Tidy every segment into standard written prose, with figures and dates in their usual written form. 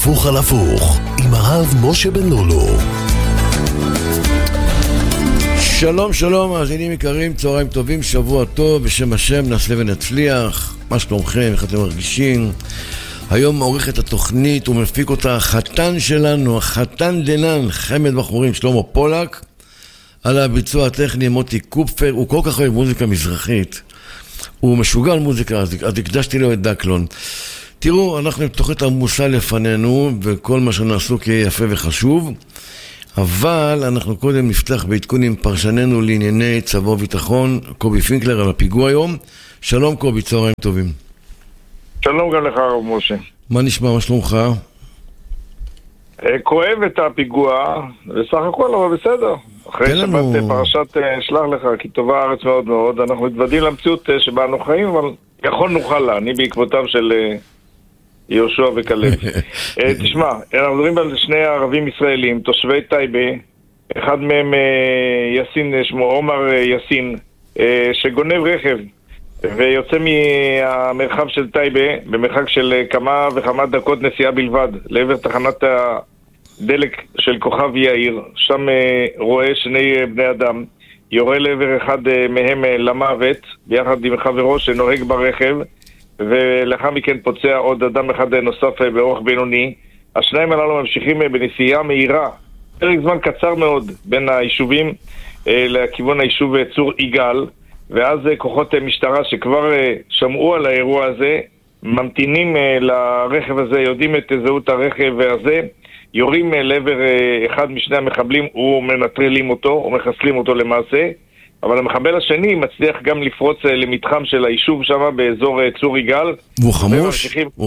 הפוך על הפוך עם הרב משה בן לולו. שלום שלום מאזינים יקרים, צהריים טובים, שבוע טוב, בשם השם נעשה ונצליח. מה שלומכם, איך אתם מרגישים? היום עורך את התוכנית ומפיק אותה החתן שלנו, החתן דנן, חמד בחורים, שלמה פולק. על הביצוע הטכני מוטי קופפר. הוא כל כך אוהב מוזיקה מזרחית, הוא משוגע על מוזיקה, אז הקדשתי לו את דקלון. תראו, אנחנו עם תוכנית עמוסה לפנינו, וכל מה שנעשו כיהיה יפה וחשוב, אבל אנחנו קודם נפתח בעדכון עם פרשננו לענייני צבא וביטחון, קובי פינקלר, על הפיגוע היום. שלום קובי, צהריים טובים. שלום גם לך הרב משה. מה נשמע, מה שלומך? כואב את הפיגוע, וסך הכל אבל בסדר. אחרי שבת פרשת שלח לך, כי טובה הארץ מאוד מאוד, אנחנו מתוודעים למציאות שבה אנו חיים, אבל יכול נוכל לה, אני בעקבותיו של יהושע וכלב. תשמע, אנחנו מדברים על שני ערבים ישראלים, תושבי טייבה, אחד מהם יסין, שמו עומר יסין, שגונב רכב ויוצא מהמרחב של טייבה במרחק של כמה וכמה דקות נסיעה בלבד לעבר תחנת הדלק של כוכב יאיר. שם רואה שני בני אדם, יורה לעבר אחד מהם למוות ביחד עם חברו שנוהג ברכב, ולאחר מכן פוצע עוד אדם אחד נוסף באורח בינוני. השניים הללו ממשיכים בנסיעה מהירה, פרק זמן קצר מאוד בין היישובים לכיוון היישוב צור יגאל, ואז כוחות משטרה שכבר שמעו על האירוע הזה ממתינים לרכב הזה, יודעים את זהות הרכב הזה, יורים לעבר אחד משני המחבלים ומנטרלים אותו ומחסלים אותו למעשה, אבל המחבל השני מצליח גם לפרוץ למתחם של היישוב שם באזור צור יגאל. והוא חמוש? הוא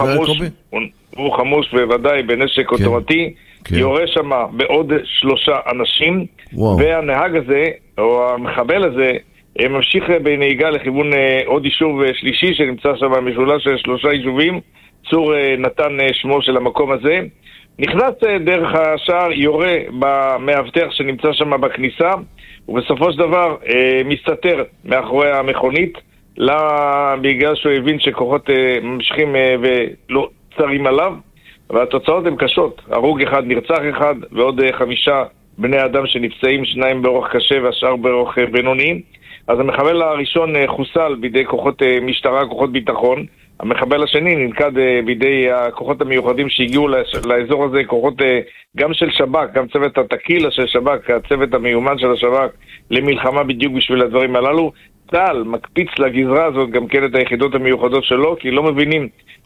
חמוש בוודאי בנשק אוטומטי. יורה שם בעוד 3 אנשים, והנהג הזה או המחבל הזה ממשיך בנהיגה לכיוון עוד יישוב שלישי שנמצא שם במשולש של 3 יישובים. צור נתן שמו של המקום הזה, נכנס דרך השער, יורה במאבטח שנמצא שם בכניסה, ובסופו של דבר מסתתר מאחורי המכונית, בגלל שהוא הבין שכוחות ממשיכים ולא צרים עליו, והתוצאות הן קשות. הרוג אחד, נרצח אחד, ועוד 5 בני אדם שנפצעים, 2 באורח קשה והשאר באורח בינוני. אז המחבל הראשון חוסל בידי כוחות משטרה, כוחות ביטחון. המחבל השני ננקד בידי הכוחות המיוחדים שהגיעו לאזור הזה, כוחות גם של שב"כ, גם צוות התקילה של שב"כ, הצוות המיומן של השב"כ למלחמה בדיוק בשביל הדברים הללו. צה"ל מקפיץ לגזרה הזאת גם כן את היחידות המיוחדות שלו, כי לא מבינים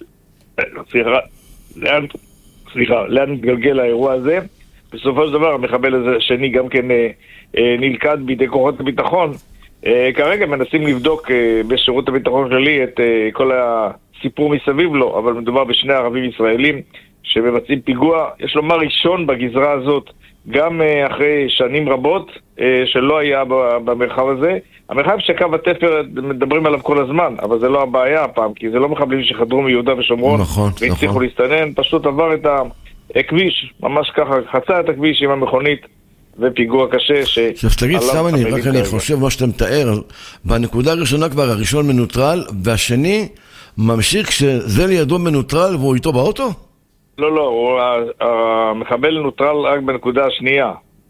לאן מתגלגל האירוע הזה. בסופו של דבר המחבל השני גם כן נלכד בידי כוחות הביטחון. כרגע מנסים לבדוק בשירות הביטחון שלי את כל הסיפור מסביב לו, אבל מדובר בשני ערבים ישראלים שמבצעים פיגוע, יש לומר ראשון בגזרה הזאת, גם אחרי שנים רבות שלא היה במרחב הזה. המרחב שקו התפר מדברים עליו כל הזמן, אבל זה לא הבעיה הפעם, כי זה לא מחבלים שחדרו מיהודה ושומרון והצליחו להסתנן, פשוט עבר את הכביש, ממש ככה, חצה את הכביש עם המכונית, ופיגוע קשה עכשיו תגיד, סתם אני חושב מה שאתה מתאר, בנקודה הראשונה כבר הראשון מנוטרל, והשני ממשיך שזה לידו מנוטרל והוא איתו באוטו? לא, המחבל נוטרל רק בנקודה השנייה.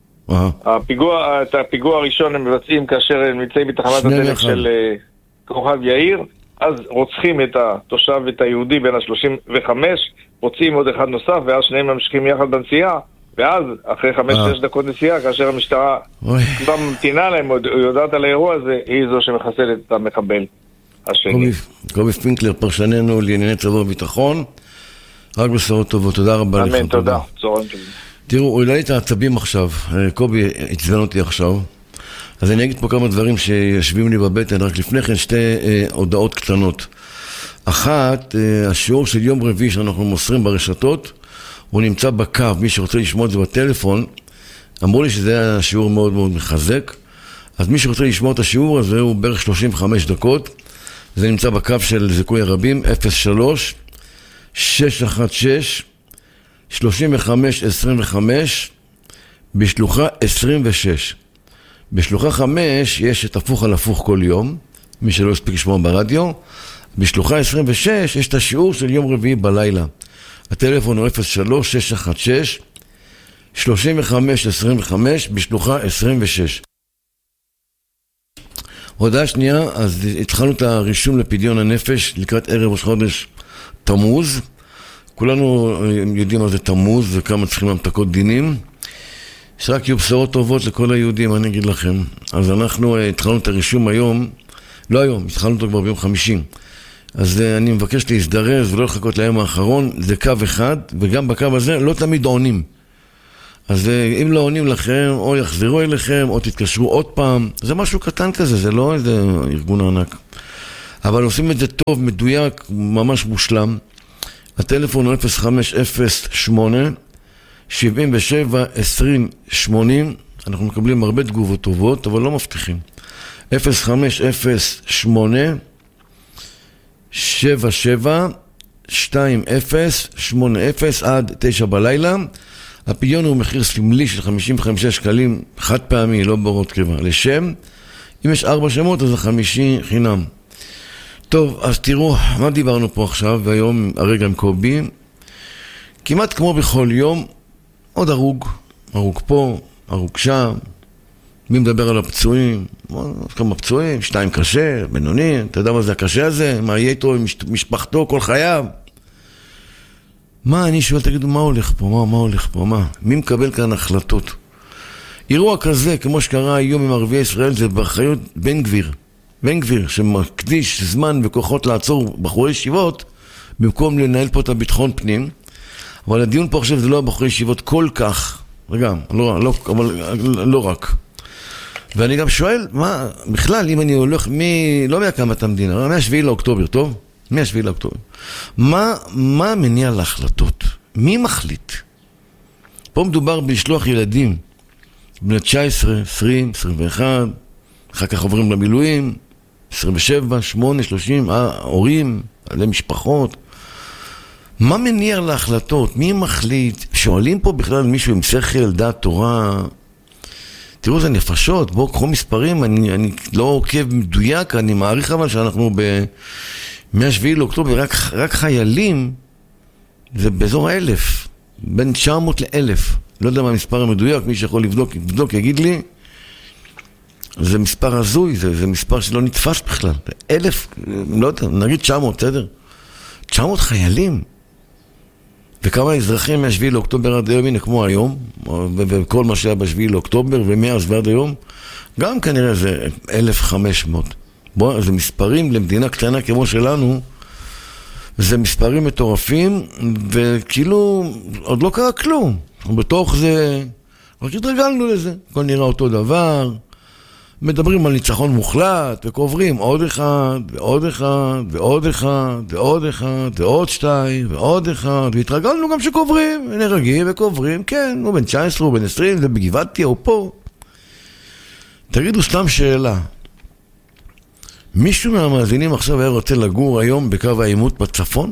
את הפיגוע הראשון הם מבצעים כאשר הם נמצאים בתחנת הדלק של כוכב יאיר, אז רוצחים את התושב ואת היהודי בין ה-35, רוצים עוד אחד נוסף, ואז שניהם ממשיכים יחד בנסיעה, ואז אחרי 5-6 דקות נסיעה, כאשר המשטרה כבר ממתינה להם, יודעת על האירוע הזה, היא זו שמחסלת את המחבל השני. קובי פינקלר, פרשננו לענייני צבא וביטחון, רק בשורות טובות, תודה רבה לך. אמן, תודה, צהריים טובים. תראו, אולי את העצבים עכשיו, קובי עצבן אותי עכשיו, אז אני אגיד פה כמה דברים שיושבים לי בבטן, רק לפני כן 2 הודעות קטנות. אחת, השיעור של יום רביעי שאנחנו מוסרים ברשתות, הוא נמצא בקו, מי שרוצה לשמוע את זה בטלפון, אמרו לי שזה היה שיעור מאוד מאוד מחזק, אז מי שרוצה לשמוע את השיעור הזה הוא בערך 35 דקות, זה נמצא בקו של זיכוי הרבים, 03-616-3525, בשלוחה 26. בשלוחה 5 יש את הפוך על הפוך כל יום, מי שלא הספיק לשמוע ברדיו. בשלוחה 26 יש את השיעור של יום רביעי בלילה. הטלפון הוא 03-616-3525 בשלוחה 26. הודעה שנייה, אז התחלנו את הרישום לפדיון הנפש לקראת ערב ראש חודש תמוז. כולנו יודעים מה זה תמוז וכמה צריכים המתקות דינים. שרק יהיו בשורות טובות לכל היהודים, אני אגיד לכם. אז אנחנו התחלנו את הרישום היום, לא היום, התחלנו אותו כבר ביום חמישי. אז אני מבקש להזדרז ולא לחכות ליום האחרון, זה קו אחד, וגם בקו הזה לא תמיד עונים. אז אם לא עונים לכם, או יחזרו אליכם, או תתקשרו עוד פעם. זה משהו קטן כזה, זה לא איזה ארגון ענק. אבל עושים את זה טוב, מדויק, ממש מושלם. הטלפון הוא 0508-77-20-80. אנחנו מקבלים הרבה תגובות טובות, אבל לא מבטיחים. 0508-77-20-80 עד 9 בלילה. הפדיון הוא מחיר סמלי של 55 שקלים, חד פעמי, לא בהוראות קבע. לשם, אם יש 4 שמות, אז זה 50 חינם. טוב, אז תראו, מה דיברנו פה עכשיו, והיום הרגע עם קובי? כמעט כמו בכל יום, עוד הרוג. הרוג פה, הרוג שם. מי מדבר על הפצועים? כמה פצועים, 2 קשה, בינוני, אתה יודע מה זה הקשה הזה? מה יהיה איתו עם משפחתו כל חייו? מה, אני שואל, תגידו, מה הולך פה? מה הולך פה? מה? מי מקבל כאן החלטות? אירוע כזה, כמו שקרה היום עם ערביי ישראל, זה באחריות בן גביר. בן גביר, שמקדיש זמן וכוחות לעצור בחורי ישיבות, במקום לנהל פה את הביטחון פנים. אבל הדיון פה עכשיו זה לא בחורי ישיבות כל כך, וגם, לא רק. ואני גם שואל, מה, בכלל, אם אני הולך לא מהקמת המדינה, מה-7 לאוקטובר, טוב? מה-7 לאוקטובר. מה מניע להחלטות? מי מחליט? פה מדובר בשלוח ילדים, בני 19, 20, 21, אחר כך עוברים למילואים, 27, 8, 30, הורים, משפחות. מה מניע להחלטות? מי מחליט? שואלים פה בכלל מישהו עם שכל, דעת תורה. תראו, זה נפשות, בואו קחו מספרים, אני לא עוקב מדויק, אני מעריך אבל שאנחנו מ-7 לאוקטובר, רק חיילים, זה באזור 1,000, בין 900 ל-1,000. לא יודע מה המספר המדויק, מי שיכול לבדוק, יגיד לי. זה מספר הזוי, זה מספר שלא נתפס בכלל. 1,000, לא יודע, נגיד 900, בסדר? 900 חיילים. וכמה אזרחים מה-7 לאוקטובר עד היום, הנה כמו היום, וכל מה שהיה ב-7 לאוקטובר, ומאז ועד היום, גם כנראה זה 1,500. בוא, זה מספרים למדינה קטנה כמו שלנו, זה מספרים מטורפים, וכאילו עוד לא קרה כלום. בתוך זה, רק התרגלנו לזה, הכל נראה אותו דבר, מדברים על ניצחון מוחלט, וקוברים עוד אחד, ועוד אחד, ועוד אחד, ועוד אחד, ועוד 2, ועוד אחד, והתרגלנו גם שקוברים, נהרגים וקוברים, כן, הוא בן 19, הוא בן 20, זה בגבעתי, הוא פה. תגידו סתם שאלה, מישהו מהמאזינים עכשיו היה רוצה לגור היום בקו העימות בצפון?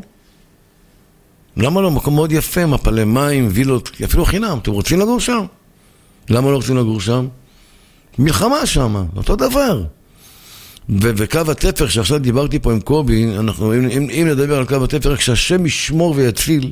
למה לא? מקום מאוד יפה, מפלי מים, וילות, אפילו חינם, אתם רוצים לגור שם? למה לא רוצים לגור שם? מלחמה שם, אותו דבר. וקו התפר שעכשיו דיברתי פה עם קובי, אנחנו, אם נדבר על קו התפר, כשהשם ישמור ויציל,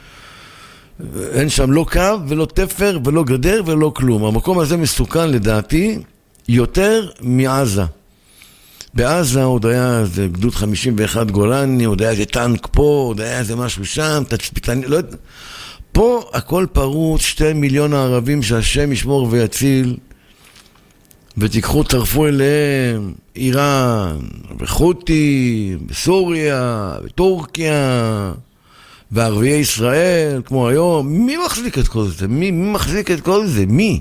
אין שם לא קו ולא תפר ולא גדר ולא כלום. המקום הזה מסוכן לדעתי יותר מעזה. בעזה עוד היה איזה גדוד 51 גולני, עוד היה איזה טנק פה, עוד היה איזה משהו שם, תצפיתני, לא יודע. פה הכל פרוץ, 2 מיליון הערבים שהשם ישמור ויציל, ותיקחו, צרפו אליהם, איראן, וחותי, בסוריה, בטורקיה, וערביי ישראל, כמו היום. מי מחזיק את כל זה? מי מחזיק את כל זה? מי?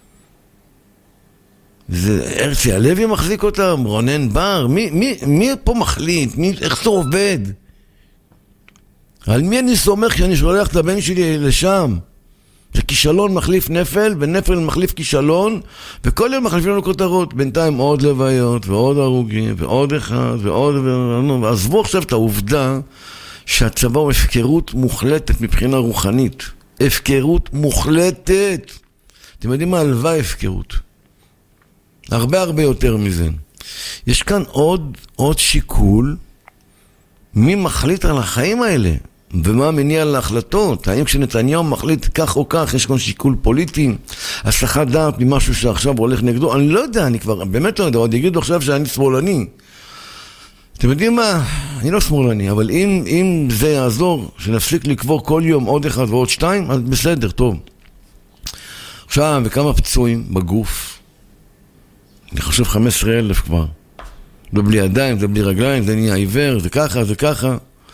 זה הרצי הלוי מחזיק אותם? רונן בר? מי פה מחליט? איך זה עובד? על מי אני סומך כשאני שולח את הבן שלי לשם? זה כישלון מחליף נפל, ונפל מחליף כישלון, וכל יום מחליפים לנו כותרות. בינתיים עוד לוויות, ועוד הרוגים, ועוד אחד, ועוד... ועזבו עכשיו את העובדה שהצבא הוא הפקרות מוחלטת מבחינה רוחנית. הפקרות מוחלטת. אתם יודעים מה? הלוואי הפקרות. הרבה יותר מזה. יש כאן עוד שיקול, מי מחליט על החיים האלה? ומה מניע להחלטות? האם כשנתניהו מחליט כך או כך, יש כאן שיקול פוליטי, הסחת דעת ממשהו שעכשיו הולך נגדו? אני לא יודע, אני כבר באמת לא יודע, עוד יגידו עכשיו שאני שמאלני. אתם יודעים מה? אני לא שמאלני, אבל אם זה יעזור, שנפסיק לקבור כל יום עוד אחד ועוד שתיים, אז בסדר, טוב. עכשיו, וכמה פצועים בגוף? אני חושב 15,000 כבר. זה בלי ידיים, זה בלי רגליים, זה נהיה עיוור, זה ככה, זה ככה.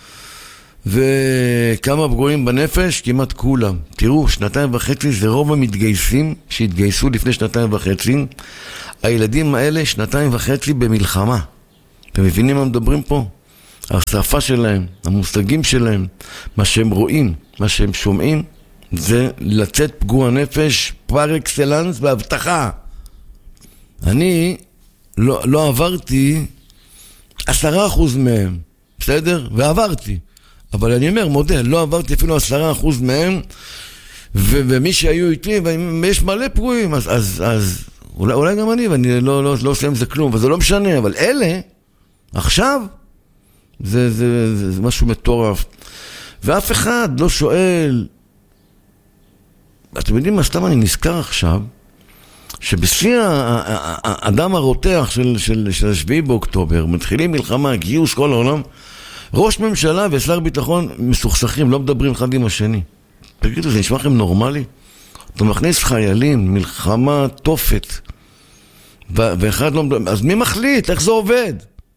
וכמה פגועים בנפש? כמעט כולם. תראו, 2.5 זה רוב המתגייסים שהתגייסו לפני 2.5. הילדים האלה 2.5 במלחמה. אתם מבינים מה מדברים פה? השפה שלהם, המושגים שלהם, מה שהם רואים, מה שהם שומעים, זה לצאת פגוע נפש פר אקסלנס בהבטחה. אני לא עברתי 10% מהם, בסדר? ועברתי. אבל אני אומר, מודה, לא עברתי אפילו 10% מהם, ומי שהיו איתי, ויש מלא פגועים, אז אולי גם אני, ואני לא עושה עם זה כלום, וזה לא משנה, אבל אלה, עכשיו, זה משהו מטורף. ואף אחד לא שואל, אתם יודעים מה, סתם אני נזכר עכשיו, שבשיא האדם הרותח של 7 באוקטובר, מתחילים מלחמה, גיוס כל העולם, ראש ממשלה ושר ביטחון מסוכסכים, לא מדברים אחד עם השני. תגידו, זה נשמע לכם נורמלי? אתה מכניס חיילים, מלחמה תופת, ואחד לא מדבר, אז מי מחליט? איך זה עובד?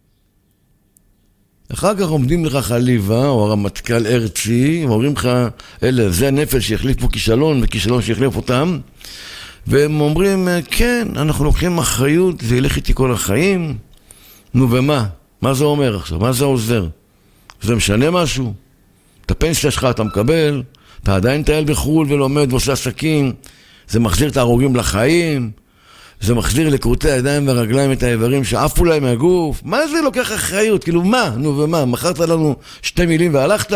אחר כך עומדים לך חליבה, או הרמטכ"ל ארצי, אומרים לך, אלה, זה הנפל שהחליף פה כישלון, וכישלון שהחליף אותם, והם אומרים, כן, אנחנו לוקחים אחריות, זה ילך איתי כל החיים. נו, ומה? מה זה אומר עכשיו? מה זה עוזר? זה משנה משהו? את הפנסיה שלך אתה מקבל, אתה עדיין טייל בחול ולומד ועושה עסקים, זה מחזיר את ההרוגים לחיים, זה מחזיר לקרוטי הידיים והרגליים את האיברים שעפו להם מהגוף. מה זה לוקח אחריות? כאילו מה? נו ומה? מכרת לנו 2 מילים והלכת?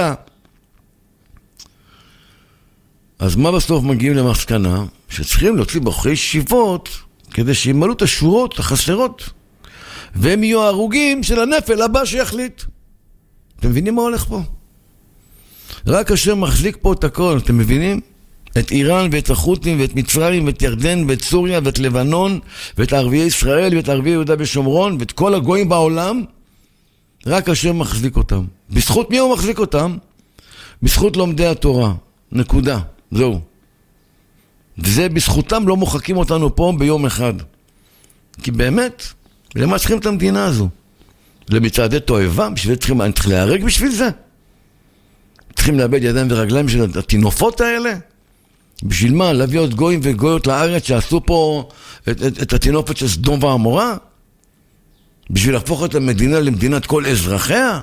אז מה בסוף מגיעים למסקנה? שצריכים להוציא בחורי ישיבות כדי שימלאו את השורות החסרות, והם יהיו ההרוגים של הנפל הבא שיחליט. אתם מבינים מה הולך פה? רק אשר מחזיק פה את הכל, אתם מבינים? את איראן ואת החות'ים ואת מצרים ואת ירדן ואת סוריה ואת לבנון ואת ערביי ישראל ואת ערביי יהודה ושומרון ואת כל הגויים בעולם, רק אשר מחזיק אותם. בזכות מי הוא מחזיק אותם? בזכות לומדי התורה. נקודה. זהו. וזה בזכותם לא מוחקים אותנו פה ביום אחד. כי באמת, למה צריכים את המדינה הזו? למצעדי תועבה? בשביל צריכים להיהרג בשביל זה? צריכים לאבד ידיים ורגליים של התינופות האלה? בשביל מה? להביא עוד גויים וגויות לארץ שעשו פה את התינופת של סדום ועמורה? בשביל להפוך את המדינה למדינת כל אזרחיה?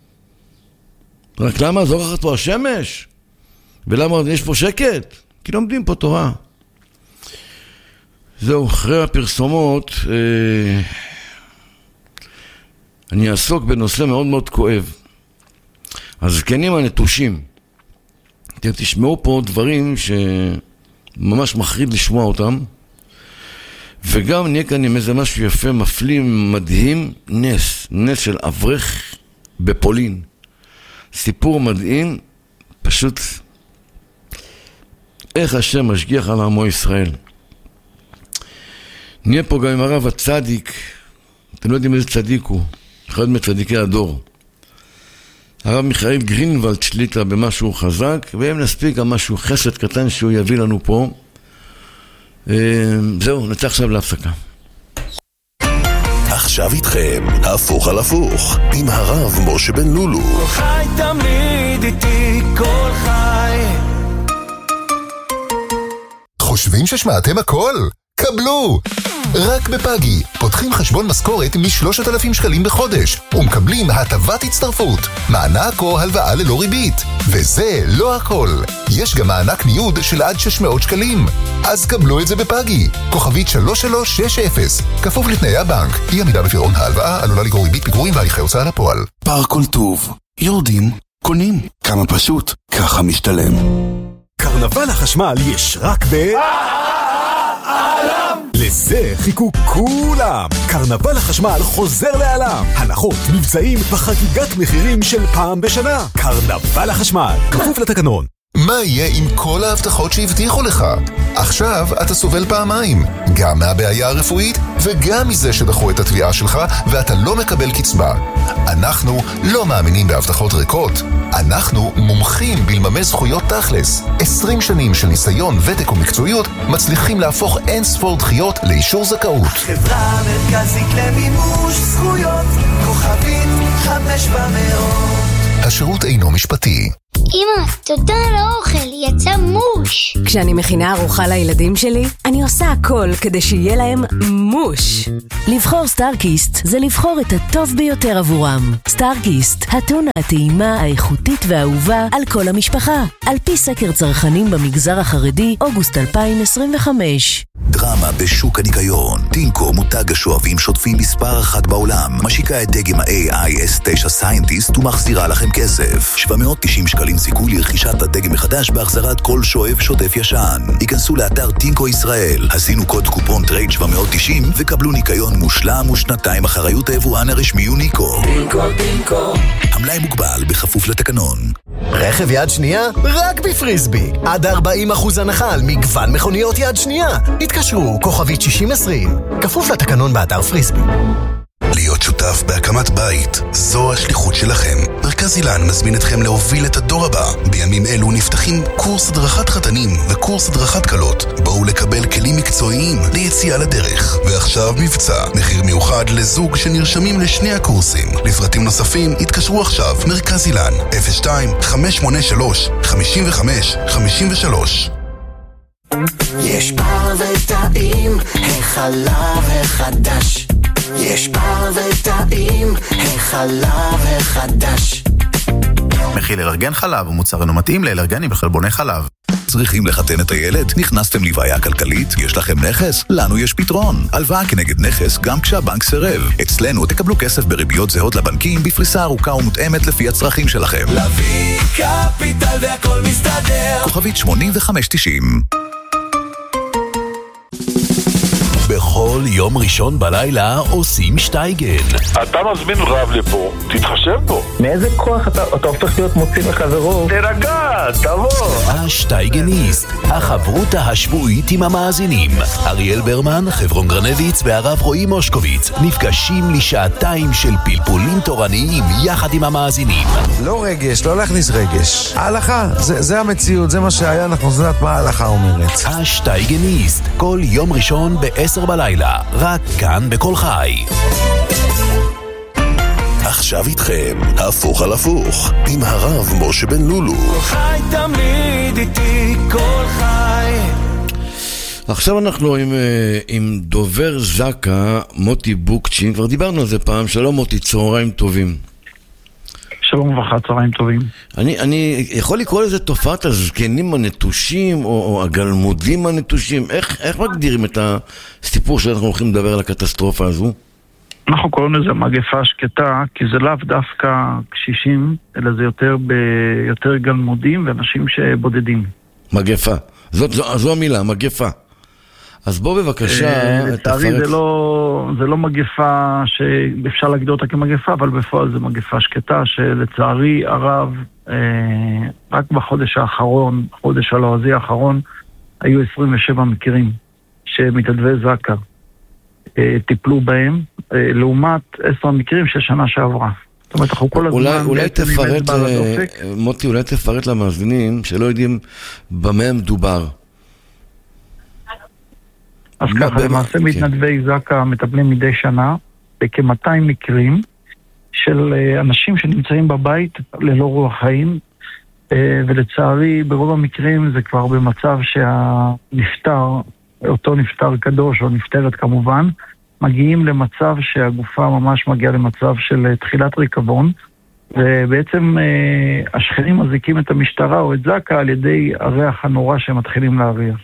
רק למה זורחת פה השמש? ולמה יש פה שקט? כי לומדים פה תורה. זהו, אחרי הפרסומות אני אעסוק בנושא מאוד מאוד כואב. הזקנים הנטושים. אתם תשמעו פה דברים שממש מחריד לשמוע אותם, וגם נהיה כאן עם איזה משהו יפה, מפליא, מדהים, נס של אברך בפולין. סיפור מדהים, פשוט איך השם משגיח על עמו ישראל. נהיה פה גם עם הרב הצדיק, אתם לא יודעים איזה צדיק הוא, אחד מצדיקי הדור. הרב מיכאל גרינוולד שליטה במשהו חזק, והם נספיק גם משהו חסד קטן שהוא יביא לנו פה. זהו, נצא עכשיו להפסקה. עכשיו איתכם, הפוך על הפוך, עם הרב משה בן לולו. כל חי תמיד איתי, כל חי. חושבים ששמעתם הכל? קבלו! רק בפאגי פותחים חשבון משכורת מ3,000 שקלים בחודש ומקבלים הטבת הצטרפות, מענק או הלוואה ללא ריבית. וזה לא הכל, יש גם מענק ניוד של עד 600 שקלים. אז קבלו את זה בפאגי, כוכבית 3360, כפוף לתנאי הבנק. אי עמידה בפירעון ההלוואה עלולה לגרור ריבית פיגורים והליכי הוצאה לפועל. פארק כל טוב, יורדים, קונים, כמה פשוט, ככה משתלם. קרנבל החשמל יש רק ב... לזה חיכו כולם. קרנבל החשמל חוזר לעולם. הנחות, מבצעים וחגיגת מחירים של פעם בשנה. קרנבל החשמל, כפוף לתקנון. מה יהיה עם כל ההבטחות שהבטיחו לך? עכשיו אתה סובל פעמיים, גם מהבעיה הרפואית וגם מזה שדחו את התביעה שלך ואתה לא מקבל קצבה. אנחנו לא מאמינים בהבטחות ריקות. אנחנו מומחים בלממש זכויות תכלס. 20 שנים של ניסיון, ותק ומקצועיות מצליחים להפוך אין ספור דחיות לאישור זכאות. חברה מרכזית למימוש זכויות, כוכבית 500. השירות אינו משפטי. אמא, תודה על האוכל, יצא מוש. כשאני מכינה ארוחה לילדים שלי, אני עושה הכל כדי שיהיה להם מוש. לבחור סטארקיסט זה לבחור את הטוב ביותר עבורם. סטארקיסט, הטונה הטעימה, האיכותית והאהובה על כל המשפחה. על פי סקר צרכנים במגזר החרדי, אוגוסט 2025. דרמה בשוק הניקיון. טינקו, מותג השואבים שוטפים מספר 1 בעולם, משיקה את דגם ה-AI S9 סיינטיסט ומחזירה לכם כסף. 790 שקלים סיכוי לרכישת הדגם מחדש בהחזרת כל שואב שוטף ישן. היכנסו לאתר טינקו ישראל, הזינו קוד קופון טרייד 790 וקבלו ניקיון מושלם ושנתיים אחריות היבואן הרשמי יוניקו. טינקו. המלאי מוגבל בכפוף לתקנון. רכב יד שנייה? רק בפריסבי. עד 40% הנחה על מגוון מכוניות יד שנייה. התקשרו, כוכבית 6020. כפוף לתקנון באתר פריסבי. להיות שותף בהקמת בית, זו השליחות שלכם. מרכז אילן מזמין אתכם להוביל את הדור הבא. בימים אלו נפתחים קורס הדרכת חתנים וקורס הדרכת קלות. בואו לקבל כלים מקצועיים ליציאה לדרך. ועכשיו מבצע, מחיר מיוחד לזוג שנרשמים לשני הקורסים. לפרטים נוספים התקשרו עכשיו. מרכז אילן 02-583-55-53. יש פרווטאים, החלב החדש. יש פרווטאים, החלב החדש. מכיל אלרגן חלב ומוצר אינו מתאים לאלרגנים בחלבוני חלב. צריכים לחתן את הילד? נכנסתם לבעיה כלכלית? יש לכם נכס? לנו יש פתרון. הלוואה כנגד נכס גם כשהבנק סירב. אצלנו תקבלו כסף בריביות זהות לבנקים בפריסה ארוכה ומותאמת לפי הצרכים שלכם. לוי קפיטל והכל מסתדר. כוכבית 8590. בכל יום ראשון בלילה עושים שטייגן. אתה מזמין רב לפה, תתחשב בו. מאיזה כוח אתה הופך להיות מוציא מחברו? תרגע, תבוא. השטייגניסט, החברותה השבועית עם המאזינים. אריאל ברמן, חברון גרנביץ והרב רועי מושקוביץ נפגשים לשעתיים של פלפולים תורניים יחד עם המאזינים. לא רגש, לא להכניס רגש. ההלכה, זה המציאות, זה מה שהיה, אנחנו יודעת מה ההלכה אומרת. השטייגניסט, כל יום ראשון ב-10 בלילה, רק כאן בכל חי. עכשיו איתכם, הפוך על הפוך, עם הרב משה בן לולו. כל חי תמיד איתי, כל חי. עכשיו אנחנו עם דובר זקה, מוטי בוקצ'ין, כבר דיברנו על זה פעם. שלום מוטי, צהריים טובים. שלום וברכה, צהריים טובים. אני יכול לקרוא לזה תופעת הזקנים הנטושים או הגלמודים הנטושים? איך מגדירים את הסיפור שאנחנו הולכים לדבר על הקטסטרופה הזו? אנחנו קוראים לזה מגפה שקטה, כי זה לאו דווקא קשישים, אלא זה יותר גלמודים ואנשים שבודדים. מגפה, זו המילה, מגפה. אז בוא בבקשה לצערי זה לא מגפה שאפשר להגדיר אותה כמגפה, אבל בפועל זה מגפה שקטה שלצערי הרב רק בחודש האחרון, חודש הלועזי האחרון, היו 27 מקרים שמתנדבי זקה טיפלו בהם, לעומת 10 מקרים של שנה שעברה. זאת אומרת, אנחנו כל הזמן... אולי תפרט, מוטי, אולי תפרט למאזינים שלא יודעים במה מדובר. אז ככה, למעשה מתנדבי זקה מטפלים מדי שנה בכ-200 מקרים של אנשים שנמצאים בבית ללא רוח חיים, ולצערי ברוב המקרים זה כבר במצב שהנפטר, אותו נפטר קדוש או נפטרת כמובן, מגיעים למצב שהגופה ממש מגיעה למצב של תחילת ריקבון, ובעצם השכנים מזיקים את המשטרה או את זקה על ידי הריח הנורא שהם מתחילים להריח.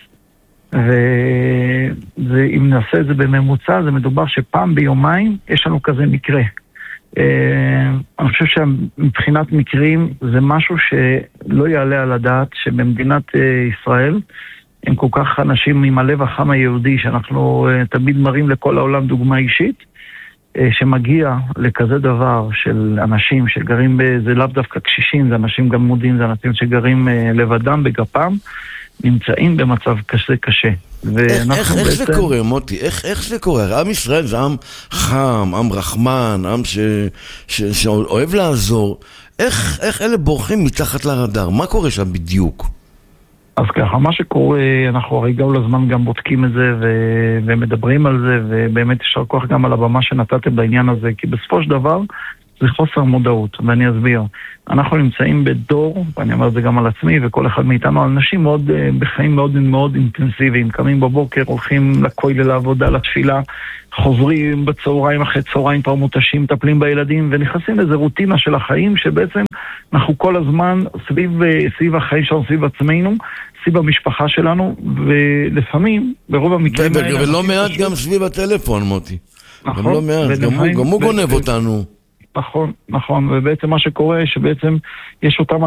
ואם נעשה את זה בממוצע, זה מדובר שפעם ביומיים יש לנו כזה מקרה. אני חושב שמבחינת מקרים זה משהו שלא יעלה על הדעת שבמדינת ישראל הם כל כך אנשים עם הלב החם היהודי, שאנחנו תמיד מראים לכל העולם דוגמה אישית, שמגיע לכזה דבר של אנשים שגרים, זה לאו דווקא קשישים, זה אנשים גם מודים, זה אנשים שגרים לבדם בגפם, נמצאים במצב קשה. איך זה קורה, מוטי? איך זה קורה? עם ישראל זה עם חם, עם רחמן, עם שאוהב לעזור. איך אלה בורחים מתחת לרדאר? מה קורה שם בדיוק? אז ככה, מה שקורה, אנחנו הרי גם לזמן גם בודקים את זה ומדברים על זה, ובאמת ישר כוח גם על הבמה שנתתם בעניין הזה, כי בסופו של דבר זה חוסר מודעות, ואני אסביר. אנחנו נמצאים בדור, ואני אומר את זה גם על עצמי, וכל אחד מאיתנו, אנשים מאוד, בחיים מאוד מאוד אינטנסיביים, קמים בבוקר, הולכים לכולל לעבודה, לתפילה, חוזרים בצהריים, אחרי צהריים כבר מותשים, מטפלים בילדים, ונכנסים לאיזו רוטינה של החיים, שבעצם אנחנו כל הזמן סביב החיים שלנו, סביב עצמנו, סביב המשפחה שלנו, ולפעמים, ברוב המקרים האלה... ולא מעט גם סביב הטלפון, מוטי. נכון. לא מעט, גם הוא גונב אותנו. נכון, ובעצם מה שקורה שבעצם יש אותם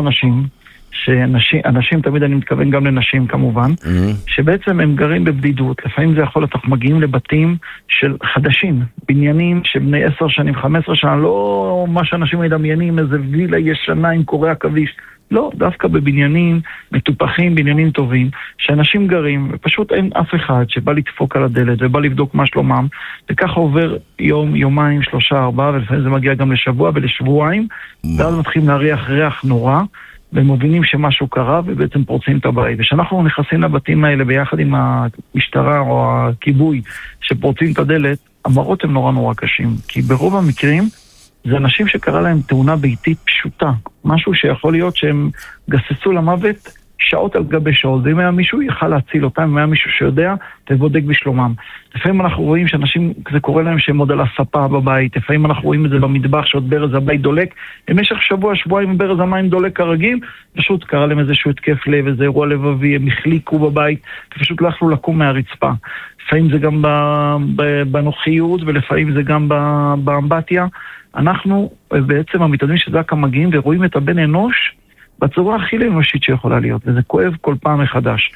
אנשים תמיד אני מתכוון גם לנשים כמובן, שבעצם הם גרים בבדידות, לפעמים זה יכול להיות, אנחנו מגיעים לבתים של חדשים, בניינים שבני 10 שנים, 15 שנה, לא מה שאנשים מדמיינים, איזה וילה ישנה עם קורי עכביש, לא, דווקא בבניינים מטופחים, בניינים טובים, שאנשים גרים, ופשוט אין אף אחד שבא לדפוק על הדלת ובא לבדוק מה שלומם, וככה עובר יום, יומיים, 3, 4, ולפעמים זה מגיע גם לשבוע ולשבועיים, ואז מתחילים להריח ריח נורא, והם מבינים שמשהו קרה, ובעצם פורצים את הבית. ושאנחנו נכנסים לבתים האלה ביחד עם המשטרה או הכיבוי שפורצים את הדלת, המראות הם נורא נורא קשים, כי ברוב המקרים זה אנשים שקרה להם תאונה ביתית פשוטה, משהו שיכול להיות שהם גססו למוות שעות על גבי שעות, ואם היה מישהו יכל להציל אותם, אם היה מישהו שיודע ובודק בשלומם. לפעמים אנחנו רואים שאנשים, זה קורה להם שהם עוד על הספה בבית, לפעמים אנחנו רואים את זה במטבח שעוד ברז הבית דולק, במשך שבוע, שבועיים ברז המים דולק כרגיל, פשוט קרה להם איזשהו התקף לב, איזה אירוע לבבי, הם החליקו בבית, ופשוט לא יכלו לקום מהרצפה. לפעמים זה גם בנוחיות, ולפעמים זה גם באמבטיה. אנחנו בעצם המתאדים שזקה מגיעים ורואים את הבן אנוש בצורה הכי לאנושית שיכולה להיות, וזה כואב כל פעם מחדש.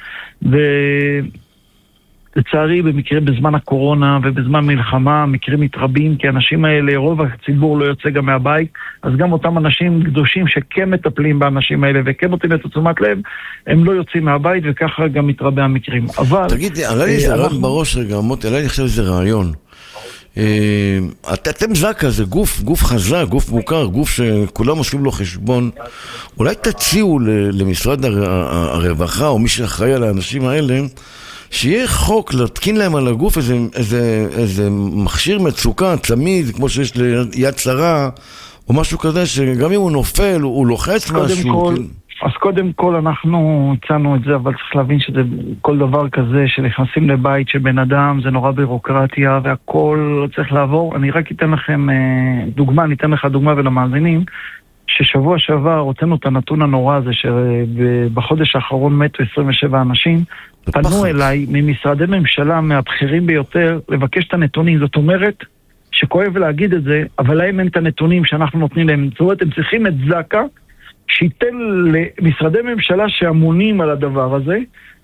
ולצערי במקרה בזמן הקורונה ובזמן מלחמה מקרים מתרבים, כי האנשים האלה, רוב הציבור לא יוצא גם מהבית, אז גם אותם אנשים קדושים שכן מטפלים באנשים האלה וכן נותנים את תשומת לב, הם לא יוצאים מהבית, וככה גם מתרבה המקרים. אבל... תגידי, עלה לי זה רעיון בראש רגע, מוטי, עלה לי עכשיו איזה רעיון. אתם זקה, זה גוף חזק, גוף מוכר, גוף שכולם עושים לו חשבון. אולי תציעו למשרד הרווחה או מי שאחראי על האנשים האלה, שיהיה חוק להתקין להם על הגוף איזה מכשיר מצוקה, צמיד, כמו שיש ליד שרה או משהו כזה, שגם אם הוא נופל הוא לוחץ משהו. אז קודם כל אנחנו הצענו את זה, אבל צריך להבין שזה כל דבר כזה שנכנסים לבית של בן אדם, זה נורא בירוקרטיה והכל צריך לעבור. אני רק אתן לכם דוגמה, ניתן לך דוגמה ולמאזינים, ששבוע שעבר הוצאנו את הנתון הנורא הזה, שבחודש האחרון מתו 27 אנשים, פנו אליי ממשרדי ממשלה מהבכירים ביותר לבקש את הנתונים. זאת אומרת שכואב להגיד את זה, אבל להם אין את הנתונים שאנחנו נותנים להם. זאת אומרת, הם צריכים את זקה שייתן למשרדי ממשלה שאמונים על הדבר הזה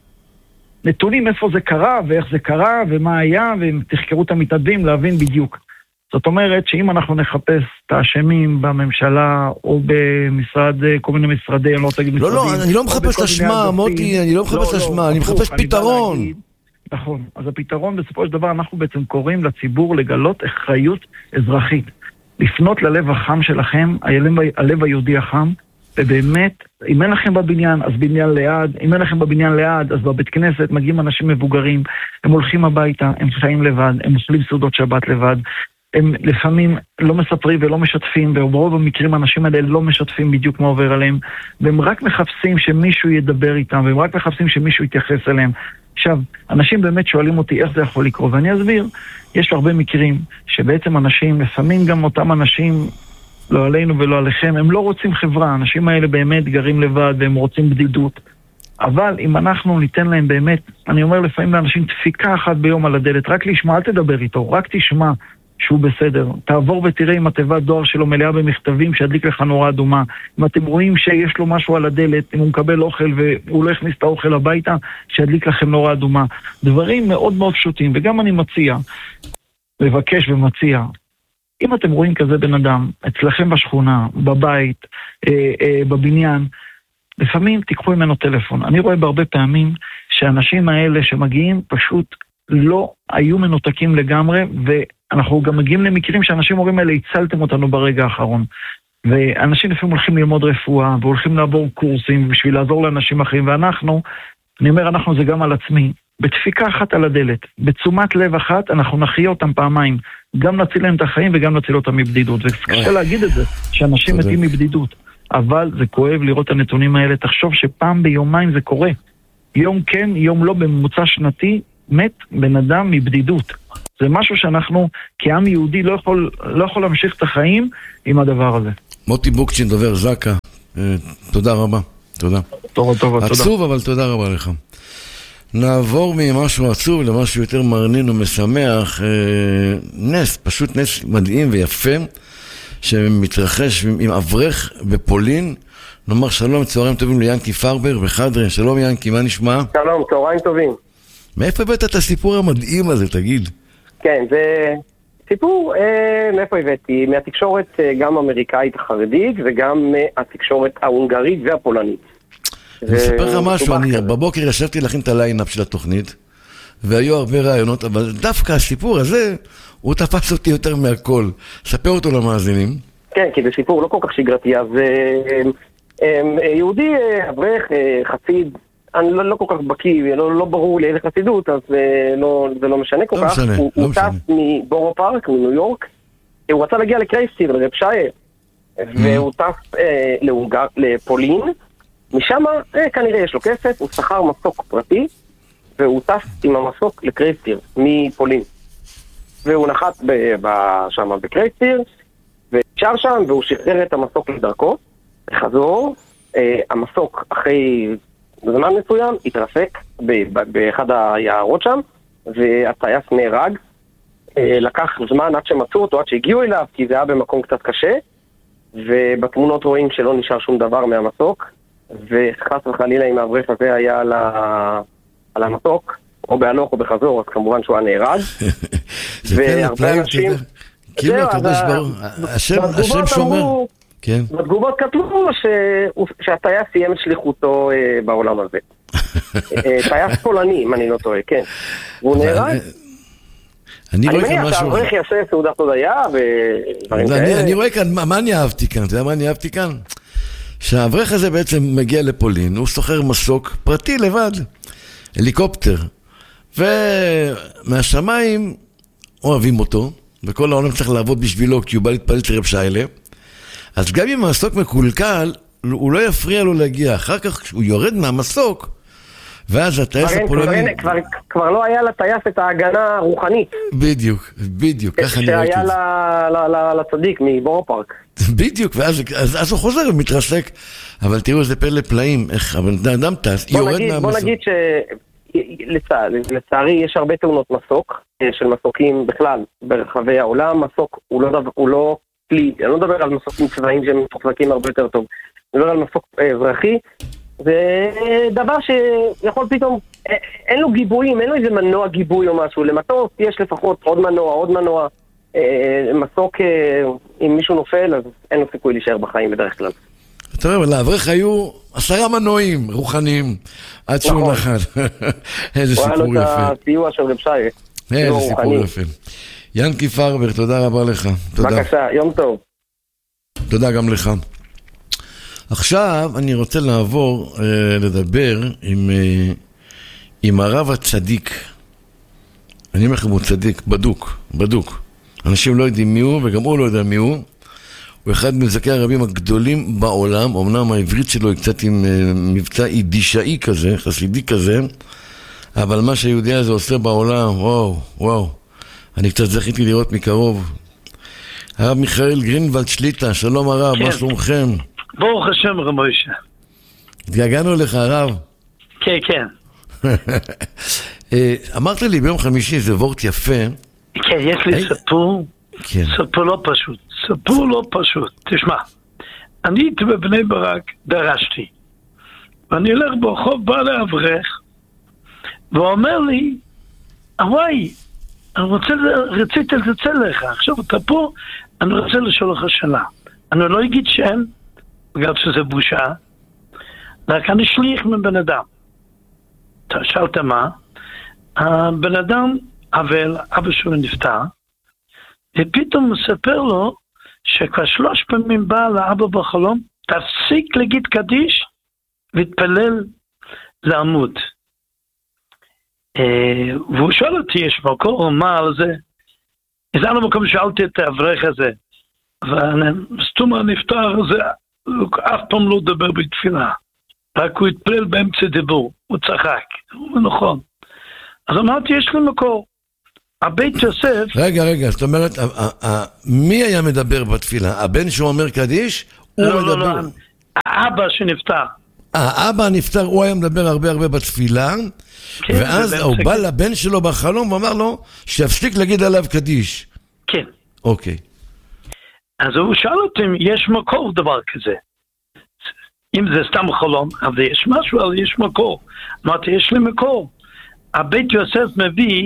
נתונים איפה זה קרה ואיך זה קרה ומה היה, והם תחקרו את המתנדבים להבין בדיוק. זאת אומרת שאם אנחנו נחפש את האשמים בממשלה או במשרד, כל מיני משרדי, אני לא רוצה להגיד משרדים. לא, אני לא מחפש אשמה, מוטי, אני לא מחפש אשמה, אני מחפש פתרון. נכון, אז הפתרון בסופו של דבר אנחנו בעצם קוראים לציבור לגלות אחריות אזרחית. לפנות ללב החם שלכם, הלב היהודי החם, ובאמת, אם אין לכם בבניין, אז בניין ליד, אם אין לכם בבניין ליד, אז בבית כנסת מגיעים אנשים מבוגרים, הם הולכים הביתה, הם חיים לבד, הם אוכלים סעודות שבת לבד, הם לפעמים לא מספרים ולא משתפים, וברוב המקרים האנשים האלה לא משתפים בדיוק מה עובר עליהם, והם רק מחפשים שמישהו ידבר איתם, והם רק מחפשים שמישהו יתייחס אליהם. עכשיו, אנשים באמת שואלים אותי איך זה יכול לקרות, ואני אסביר, יש הרבה מקרים שבעצם אנשים, לפעמים גם אותם אנשים, לא עלינו ולא עליכם, הם לא רוצים חברה, האנשים האלה באמת גרים לבד והם רוצים בדידות, אבל אם אנחנו ניתן להם באמת, אני אומר לפעמים לאנשים דפיקה אחת ביום על הדלת, רק לשמוע, אל תדבר איתו, רק תשמע שהוא בסדר. תעבור ותראה אם התיבת דואר שלו מלאה במכתבים שידליק לך נורה אדומה. אם אתם רואים שיש לו משהו על הדלת, אם הוא מקבל אוכל והוא לא הכניס את האוכל הביתה, שידליק לכם נורה אדומה. דברים מאוד מאוד פשוטים, וגם אני מציע, מבקש ומציע, אם אתם רואים כזה בן אדם, אצלכם בשכונה, בבית, בבניין, לפעמים תיקחו ממנו טלפון. אני רואה בהרבה פעמים שהאנשים האלה שמגיעים פשוט לא היו מנותקים לגמרי, ואנחנו גם מגיעים למקרים שאנשים אומרים האלה, הצלתם אותנו ברגע האחרון. ואנשים לפעמים הולכים ללמוד רפואה, והולכים לעבור קורסים בשביל לעזור לאנשים אחרים, ואנחנו, אני אומר, אנחנו זה גם על עצמי, בדפיקה אחת על הדלת, בתשומת לב אחת, אנחנו נחיה אותם פעמיים, גם נציל להם את החיים וגם נציל אותם מבדידות. וקשה להגיד את זה, שאנשים מתים מבדידות. אבל זה כואב לראות את הנתונים האלה. תחשוב שפעם ביומיים זה קורה. יום כן, יום לא, בממוצע שנתי, מת בן אדם מבדידות. זה משהו שאנחנו, כעם יהודי, לא יכול להמשיך את החיים עם הדבר הזה. מוטי בוקצ'ין, דובר זק"א, תודה רבה. תודה. תודה. עצוב, אבל תודה רבה לך. נעבור ממשהו עצוב למשהו יותר מרנין ומשמח. נס, פשוט נס מדהים ויפה, שמתרחש עם אברך בפולין. נאמר שלום, צהריים טובים ליאנקי פרבר בחדרה. שלום יאנקי, מה נשמע? שלום, צהריים טובים. מאיפה הבאת את הסיפור המדהים הזה, תגיד? כן, זה סיפור, מאיפה הבאתי? מהתקשורת גם האמריקאית החרדית וגם מהתקשורת ההונגרית והפולנית. אני אספר לך משהו, אני בבוקר ישבתי להכין את הליינאפ של התוכנית, והיו הרבה רעיונות, אבל דווקא הסיפור הזה, הוא תפס אותי יותר מהכל. ספר אותו למאזינים. כן, כי זה סיפור לא כל כך שגרתי, אז יהודי אברך, חסיד, אני לא כל כך בקיא, לא ברור לי איזה חסידות, אז זה לא משנה כל כך. הוא טס מבורו פארק, מניו יורק, הוא רצה להגיע לקרייסטיר, לרב שייר, והוא טס לפולין, משם כנראה יש לו כסף, הוא שכר מסוק פרטי, והוא טס עם המסוק לקרייסטיר, מפולין. והוא נחת שם בקרייסטיר, ונשאר שם, והוא שחרר את המסוק לדרכו, וחזור, המסוק אחרי זמן מסוים התרסק באחד היערות שם, והטייס נהרג. לקח זמן עד שמצאו אותו, עד שהגיעו אליו, כי זה היה במקום קצת קשה, ובתמונות רואים שלא נשאר שום דבר מהמסוק, וחס וחלילה אם האברך הזה היה על המסוק, או בהלוך או בחזור, אז כמובן שהוא היה נהרג. והרבה אנשים... כאילו הקדוש ברוך, השם שומר. בתגובות כתבו שהטייס סיים את שליחותו בעולם הזה. טייס פולני, אם אני לא טועה, כן. והוא נהרג. אני מניח שהאברך יעשה סעודת הודיה ודברים כאלה. אני רואה כאן, מה אני אהבתי כאן? אתה יודע מה אני אהבתי כאן? שהאברך הזה בעצם מגיע לפולין, הוא סוחר מסוק פרטי לבד, הליקופטר, ומהשמיים אוהבים אותו, וכל העולם צריך לעבוד בשבילו, כי הוא בא להתפלל אצל רב שיילה, אז גם אם המסוק מקולקל, הוא לא יפריע לו להגיע. אחר כך הוא יורד מהמסוק, ואז הטייס הפולני... כבר לא היה לטייס את ההגנה הרוחנית. בדיוק, ככה אני ראיתי את זה. שהיה לצדיק מבורו פארק. בדיוק, ואז הוא חוזר ומתרסק. אבל תראו איזה פלא פלאים, איך האדם טס, יורד מהמסוק. בוא נגיד שלצערי יש הרבה תאונות מסוק, של מסוקים בכלל ברחבי העולם. מסוק הוא לא כלי, אני לא מדבר על מסוקים צבאיים שהם מתוחזקים הרבה יותר טוב. אני מדבר על מסוק אזרחי. זה דבר שיכול פתאום, אין לו גיבויים, אין לו איזה מנוע גיבוי או משהו. למטוס יש לפחות עוד מנוע. מסוק, אם מישהו נופל, אז אין לו סיכוי להישאר בחיים בדרך כלל. אתה רואה, לאברך היו 10 מנועים רוחניים עד שהוא נחת. איזה סיפור יפה. הוא היה לו את הסיוע של רב שייר. איזה סיפור יפה. יאנקי פרבר, תודה רבה לך. בבקשה, יום טוב. תודה גם לך. עכשיו אני רוצה לעבור לדבר עם הרב הצדיק. אני אומר לכם, הוא צדיק, בדוק. אנשים לא יודעים מי הוא, וגם הוא לא יודע מי הוא. הוא אחד מזכי הרבים הגדולים בעולם. אמנם העברית שלו היא קצת עם מבטא יידישאי כזה, חסידי כזה, אבל מה שהיהודי הזה עושה בעולם, וואו. אני קצת זכיתי לראות מקרוב. הרב מיכאל גרינוולד שליטה, שלום הרב, מה שלומכם? ברוך השם רב משה. התגעגענו לך הרב. כן. אמרת לי ביום חמישי, זה וורט יפה. כן, יש לי סיפור כן. סיפור לא פשוט. תשמע, אני הייתי בבני ברק, דרשתי. ואני הולך ברחוב, בא לאברך, והוא אומר לי, וואי, רציתי לצלצל לך, עכשיו אתה פה, אני רוצה לשאול לך שאלה. אני לא אגיד שם, בגלל שזה בושה, רק אני שליח מבן אדם. אתה שאלת מה? הבן אדם, אבא שלו נפטר, ופתאום הוא מספר לו, שכבר 3 פעמים בא לאבא בחלום, תפסיק להגיד קדיש, והתפלל לעמוד. והוא שואל אותי, יש מקור, מה על זה? אז אני במקום שאלתי את האברך הזה, וסתומה נפטר, הוא אף פעם לא דבר בתפילה, רק הוא התפלל באמצע דיבור, הוא צחק, הוא נכון. אז אמרתי, יש לי מקור. הבית יוסף... רגע, זאת אומרת, מי היה מדבר בתפילה? הבן שהוא אומר קדיש? לא, האבא שנפטר. האבא נפטר, הוא היה מדבר הרבה בתפילה, ואז הוא בא לבן שלו בחלום ואמר לו שיפסיק להגיד עליו קדיש. כן. אוקיי. אז הוא שאל אותי, יש מקור דבר כזה? אם זה סתם חלום, אבל יש משהו, אבל יש מקור. אמרתי, יש לי מקור. הבית יוסף מביא,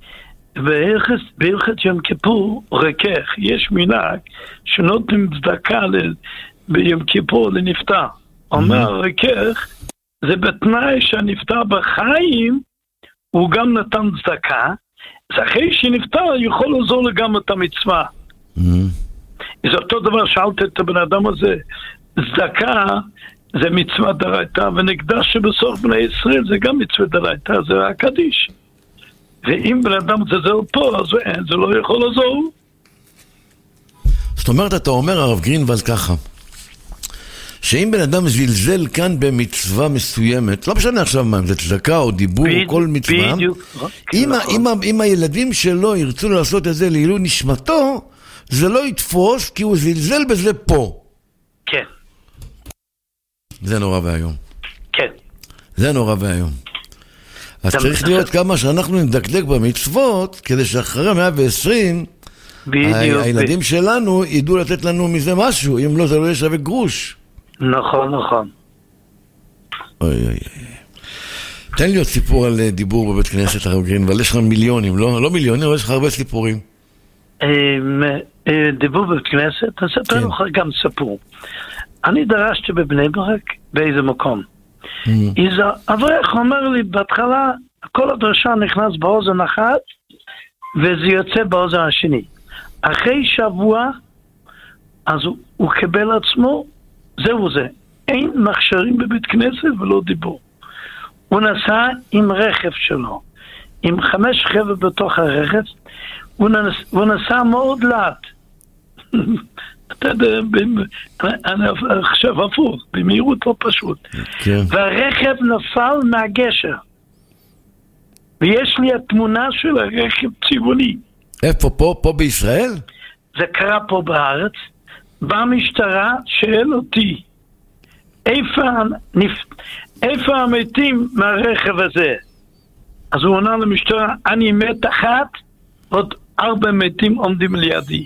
בהלכת יום כיפור רכך, יש מנהג שנותנים צדקה ביום כיפור לנפטר. אומר רכך, זה בתנאי שהנפטר בחיים, הוא גם נתן צדקה, אז אחרי שנפטר יכול לעזור גם את המצווה. זה אותו דבר, שאלת את הבן אדם הזה, צדקה זה מצווה דרייתא, ונקדש שבסוף בני ישראל זה גם מצווה דרייתא, זה רק קדיש. ואם בן אדם תזל פה, אז זה לא יכול לעזור. זאת אומרת, אתה אומר, הרב גרינוולד, ככה, שאם בן אדם זלזל כאן במצווה מסוימת, לא משנה עכשיו מה, אם זה צדקה או דיבור או כל מצווה, אם הילדים שלו ירצו לעשות את זה לעילוי נשמתו, זה לא יתפוס כי הוא זלזל בזה פה. כן. זה נורא והיום. כן. זה נורא והיום. אז צריך להיות כמה שאנחנו נדקדק במצוות, כדי שאחרי 120, הילדים שלנו ידעו לתת לנו מזה משהו, אם לא זה לא ישווה גרוש. נכון. אוי. תן לי עוד סיפור על דיבור בבית כנסת, הרב גרינוולד, יש לך מיליונים, לא מיליונים, אבל יש לך הרבה סיפורים. דיבור בבית כנסת, אספר לך גם סיפור. אני דרשתי בבני ברק באיזה מקום. איזה אברך אומר לי בהתחלה, כל הדרשה נכנס באוזן אחת, וזה יוצא באוזן השני. אחרי שבוע, אז הוא קבל עצמו, זהו זה. אין מכשירים בבית כנסת ולא דיבור. הוא נסע עם רכב שלו, עם 5 חבר'ה בתוך הרכב, הוא נסע מאוד לאט. אתה יודע, אני עכשיו הפוך, במהירות לא פשוט. והרכב נפל מהגשר. ויש לי התמונה של הרכב צבעוני. איפה פה? פה בישראל? זה קרה פה בארץ. במשטרה שאל אותי, איפה המתים מהרכב הזה? אז הוא עונה למשטרה, אני מת אחת, עוד 4 מתים עומדים לידי.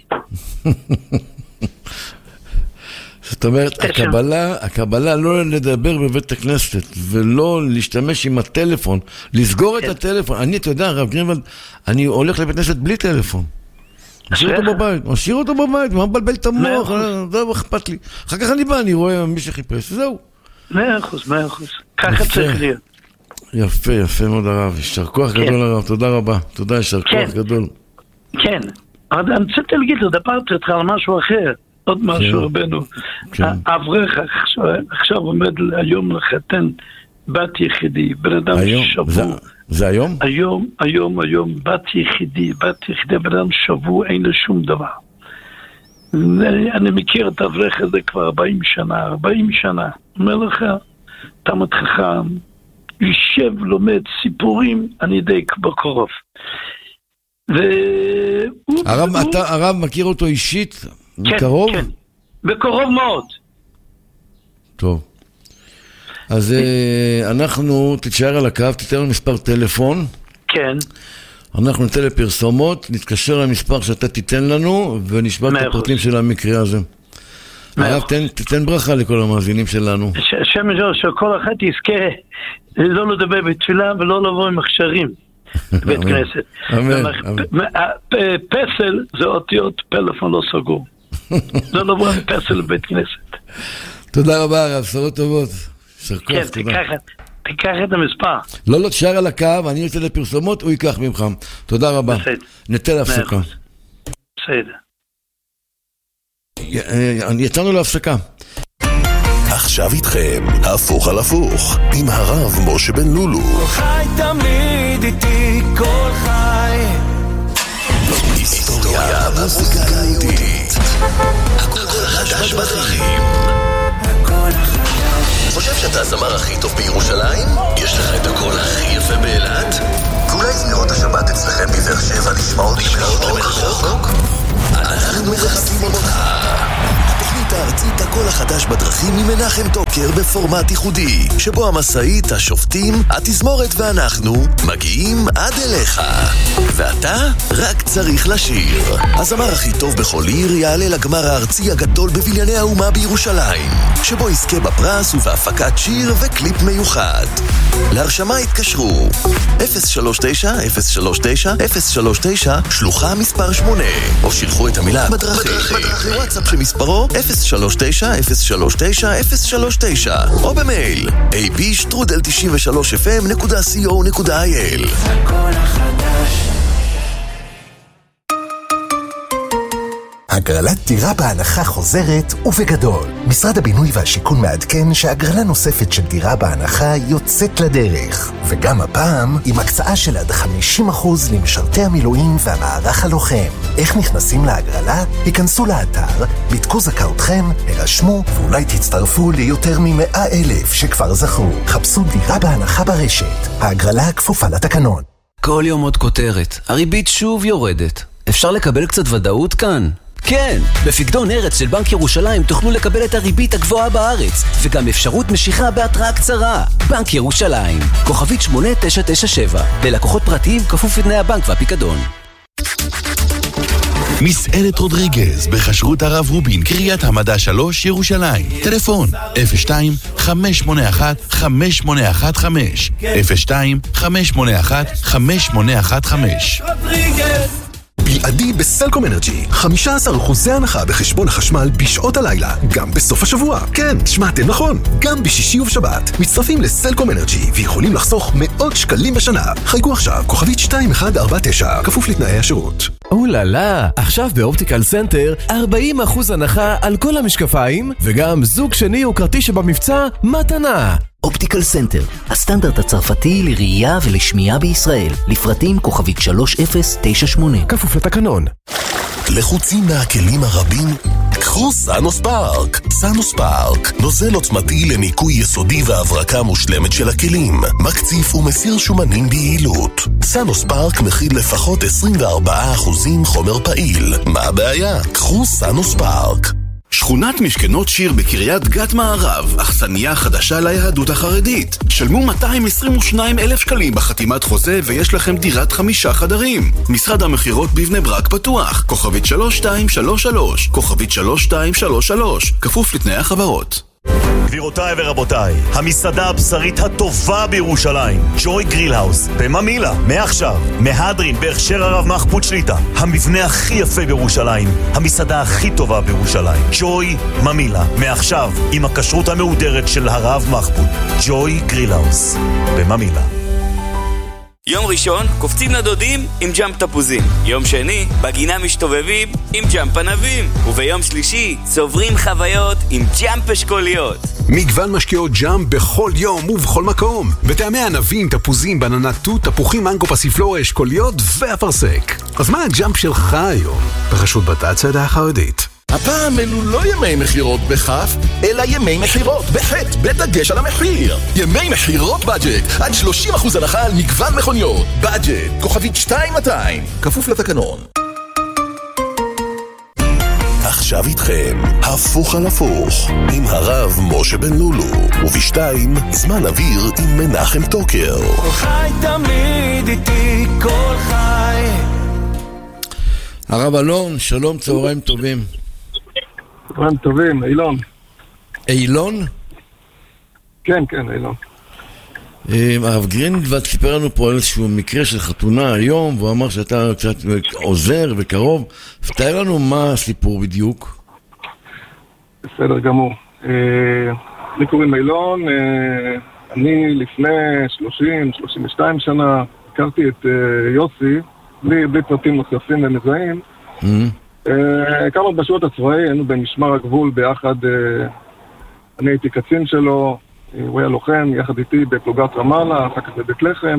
זאת אומרת, הקבלה לא לדבר בבית הכנסת, ולא להשתמש עם הטלפון, לסגור את הטלפון. אתה יודע, הרב גרינוולד, אני הולך לבית הכנסת בלי טלפון. משאיר אותו בבית, מה מבלבל את המוח, זה לא אכפת לי. אחר כך אני בא, אני רואה מי שחיפש, זהו. 100%. ככה צריך להיות. יפה מאוד הרב, ישר כוח גדול הרב, תודה רבה. תודה, ישר כוח גדול. כן, אבל אני רוצה להגיד לו, דברתי אותך על משהו אחר. עוד משהו רבנו. האברך עכשיו עומד היום לחתן בת יחידי, בן אדם שבוע. זה היום? היום, בת יחידי, בן אדם שבוע, אין לו שום דבר. אני מכיר את האברך הזה כבר 40 שנה. אומר לך, תמת חכם, יושב, לומד סיפורים, אני די בקרוב. הרב מכיר אותו אישית? בקרוב? כן, בקרוב מאוד. טוב. אז אנחנו, תתשאר על הקו, תיתן לנו מספר טלפון. כן. אנחנו ניתן לפרסומות, נתקשר למספר שאתה תיתן לנו, ונשמע את הפרטים של המקרה הזה. הרב, תתן ברכה לכל המאזינים שלנו. השם ידוע שכל אחד יזכה לא לדבר בתפילה ולא לבוא עם הכשרים בבית כנסת. אמן. פסל זה אותיות פלאפון לא סגור. לא לבוא עם פסל לבית כנסת. תודה רבה הרב, בשורות טובות. כן, תיקח את המספר. לא, תשאר על הקו, אני יוצא לפרסומות, הוא ייקח ממך. תודה רבה. ניתן להפסקה. בסדר. יצאנו להפסקה. עכשיו איתכם, הפוך על הפוך, עם הרב משה בן לולו. כל חי תמיד איתי, כל חי. היסטוריה מוזיקלית. הכל חדש בדרכים. חושב שאתה הזמר הכי טוב בירושלים? יש לך את הקול הכי יפה באילת? ואולי זמירות השבת אצלכם בבאר שבע נשמעות מרחוק? אנחנו מחפשים אותך. התוכנית הארצית הקול החדש בדרכים עם מנחם טוקר בפורמט ייחודי, שבו המשאית, השופטים, התזמורת ואנחנו מגיעים עד אליך. ואתה רק צריך לשיר. הזמר הכי טוב בכל עיר יעלה לגמר הארצי הגדול בבנייני האומה בירושלים, שבו יזכה בפרס ובהפקת שיר וקליפ מיוחד. להרשמה התקשרו 039-039-039 שלוחה מספר 8, או שילחו את המילה בדרכים לוואטסאפ שמספרו 039-039-039, או במייל ab@93fm.co.il. הגרלת דירה בהנחה חוזרת ובגדול. משרד הבינוי והשיכון מעדכן שהגרלה נוספת של דירה בהנחה יוצאת לדרך. וגם הפעם עם הקצאה של עד 50% למשרתי המילואים והמערך הלוחם. איך נכנסים להגרלה? היכנסו לאתר, בדקו זכאותכם, הרשמו ואולי תצטרפו ליותר מ100,000 שכבר זכו. חפשו דירה בהנחה ברשת. ההגרלה כפופה לתקנון. כל יום עוד כותרת. הריבית שוב יורדת. אפשר לקבל קצת ודאות כאן? כן, בפקדון ארץ של בנק ירושלים תוכלו לקבל את הריבית הגבוהה בארץ, וגם אפשרות משיכה בהתראה קצרה. בנק ירושלים, כוכבית 8997, ללקוחות פרטיים כפוף לתנאי הבנק והפיקדון. מסעדת רודריגז בחשרות הרב רובין, קריית המדע 3 ירושלים. טלפון 02-581-5815 02-581-5815. בלעדי בסלקום אנרג'י, 15% הנחה בחשבון החשמל בשעות הלילה, גם בסוף השבוע. כן, שמעתם נכון, גם בשישי ובשבת. מצטרפים לסלקום אנרג'י ויכולים לחסוך מאות שקלים בשנה. חייגו עכשיו, כוכבית 2149, כפוף לתנאי השירות. אוללה, עכשיו באופטיקל סנטר 40% הנחה על כל המשקפיים, וגם זוג שני או כרטיס שבמבצע מתנה. אופטיקל סנטר, הסטנדרט הצרפתי לראייה ולשמיעה בישראל. לפרטים כוכבית 3098. כפוף לתקנון. לחוצים מהכלים הרבים? קחו סאנוס פארק. סאנוס פארק, נוזל עוצמתי לניקוי יסודי והברקה מושלמת של הכלים. מקציף ומסיר שומנים ביעילות. סאנוס פארק מכיל לפחות 24% חומר פעיל. מה הבעיה? קחו סאנוס פארק. שכונת משכנות שיר בקריית גת מערב, אכסניה חדשה ליהדות החרדית. שלמו 222,000 שקלים בחתימת חוזה ויש לכם דירת 5 חדרים. משרד המחירות בבני ברק פתוח, כוכבית 3233, כוכבית 3233, כפוף לתנאי החברות. גבירותיי ורבותיי, המסעדה הבשרית הטובה בירושלים, ג'וי גריל האוס, בממילה, מעכשיו, מהדרין בהכשר הרב מחפוד שליטה, המבנה הכי יפה בירושלים, המסעדה הכי טובה בירושלים, ג'וי ממילה, מעכשיו, עם הכשרות המהודרת של הרב מחפוד, ג'וי גריל האוס, בממילה. יום ראשון קופצים לדודים עם ג'אמפ תפוזים, יום שני בגינה משתובבים עם ג'אמפ ענבים, וביום שלישי צוברים חוויות עם ג'אמפ אשכוליות. מגוון משקיעות ג'אמפ בכל יום ובכל מקום, בטעמי ענבים, תפוזים, בננה תות, תפוחים, מנגו, פסיפלורה, אשכוליות ואפרסק. אז מה הג'אמפ שלך היום? בחשות בתצעדה החרדית. הפעם אלו לא ימי מחירות בכף, אלא ימי מחירות בחטא, בדגש על המחיר. ימי מחירות בדג'ט, עד 30% הנחה על מגוון מכוניות. בדג'ט, כוכבית 2200, כפוף לתקנון. עכשיו איתכם, הפוך על הפוך, עם הרב משה בן לולו, ובשתיים, זמן אוויר עם מנחם טוקר. כל חי תמיד איתי, כל חי. הרב אלון, שלום, צהריים טובים. צהריים טובים, אילון. אילון? כן, אילון. הרב גרינוולד סיפר לנו פה על איזשהו מקרה של חתונה היום, והוא אמר שאתה קצת עוזר וקרוב. תאר לנו מה הסיפור בדיוק. בסדר גמור. לי קוראים אילון, אני לפני 30-32 שנה הכרתי את יוסי, בלי פרטים נוספים ומזהים. הכרנו בשירות הצבאי, היינו במשמר הגבול ביחד, אני הייתי קצין שלו, הוא היה לוחם יחד איתי בפלוגת רמאללה, אחר כך בבית לחם,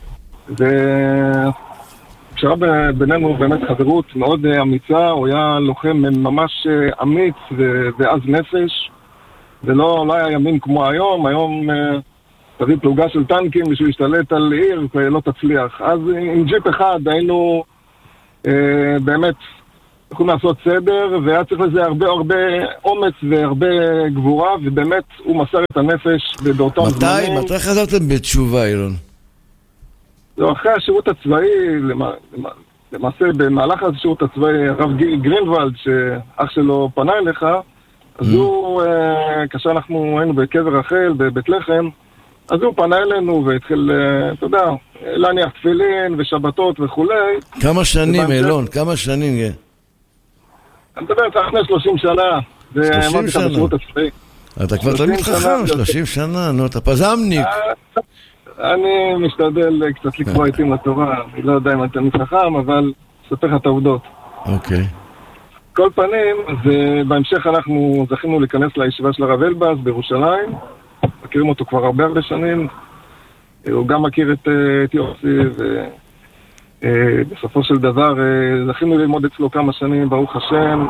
וקשרה בינינו באמת חברות מאוד אמיצה, הוא היה לוחם ממש אמיץ ועז נפש, ולא היה ימין כמו היום, היום תביא פלוגה של טנקים בשביל להשתלט על עיר, לא תצליח. אז עם ג'יפ אחד היינו באמת יכולים לעשות סדר, והיה צריך לזה הרבה אומץ והרבה גבורה, ובאמת הוא מסר את הנפש באותם זמנים. מתי חזרתם בתשובה, אילון? אחרי השירות הצבאי, למעשה במהלך השירות הצבאי, הרב גרינוולד, שאח שלו פנה אליך, אז הוא, כאשר אנחנו היינו בקבר רחל, בבית לחם, אז הוא פנה אלינו והתחיל, אתה יודע, להניח תפילין ושבתות וכולי. כמה שנים, אילון? כמה שנים? אני מדבר לפני 30 שנה. 30 שנה? אתה כבר תמיד חכם, 30 שנה, נו, אתה פזמניק. אני משתדל קצת לקרוא עיתים לתורה, אני לא יודע אם אתה תמיד חכם, אבל אספר לך את העובדות. אוקיי. כל פנים, בהמשך אנחנו זכינו להיכנס לישיבה של הרב אלבז בירושלים, מכירים אותו כבר הרבה שנים, הוא גם מכיר את יוסי, ובסופו של דבר זכינו ללמוד אצלו כמה שנים, ברוך השם,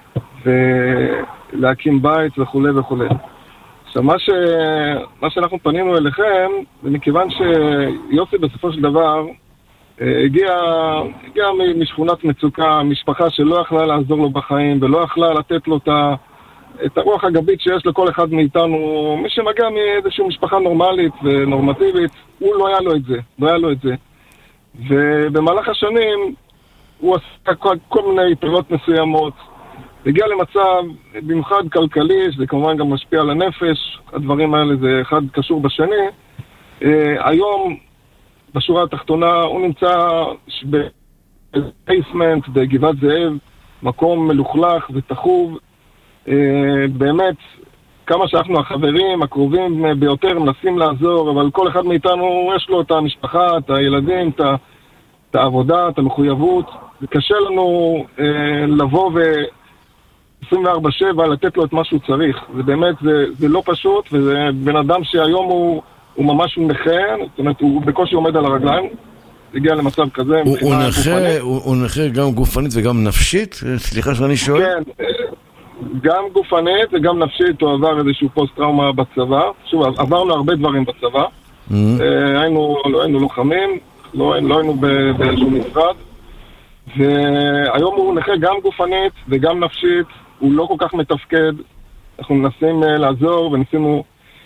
ולהקים בית וכו' וכו'. עכשיו, מה שאנחנו פנינו אליכם, זה מכיוון שיוסי בסופו של דבר הגיע משכונת מצוקה, משפחה שלא יכלה לעזור לו בחיים, ולא יכלה לתת לו את הרוח הגבית שיש לכל אחד מאיתנו. מי שמגיע מאיזושהי משפחה נורמלית ונורמטיבית, הוא לא היה לו את זה. ובמהלך השנים הוא עשה כל מיני פעולות מסוימות, הגיע למצב במיוחד כלכלי, שזה כמובן גם משפיע על הנפש, הדברים האלה זה אחד קשור בשני. היום בשורה התחתונה הוא נמצא בפייסמנט בגבעת זאב, מקום מלוכלך ותחוב. באמת, כמה שאנחנו החברים, הקרובים ביותר, מנסים לעזור, אבל כל אחד מאיתנו יש לו את המשפחה, את הילדים, את העבודה, את המחויבות. זה קשה לנו לבוא ו-24/7 לתת לו את מה שהוא צריך. זה באמת, זה לא פשוט, וזה בן אדם שהיום הוא ממש נכה, זאת אומרת, הוא בקושי עומד על הרגליים. הגיע למצב כזה. הוא נכה גם גופנית וגם נפשית? סליחה שאני שואל. כן. גם גופנית וגם נפשית, הוא עבר איזשהו פוסט-טראומה בצבא. שוב, עברנו הרבה דברים בצבא. היינו לוחמים, לא היינו באיזשהו משרד. והיום הוא נכה גם גופנית וגם נפשית, הוא לא כל כך מתפקד. אנחנו מנסים לעזור וניסינו...